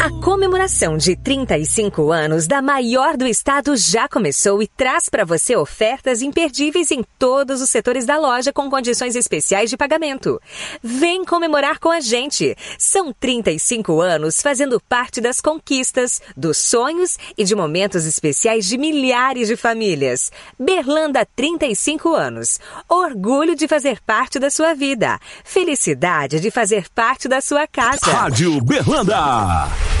A comemoração de 35 anos da maior do estado já começou e traz para você ofertas imperdíveis em todos os setores da loja com condições especiais de pagamento. Vem comemorar com a gente. São 35 anos fazendo parte das conquistas, dos sonhos e de momentos especiais de milhares de famílias. Berlanda, 35 anos. Orgulho de fazer parte da sua vida. Felicidade de fazer parte da sua casa. Rádio Berlanda.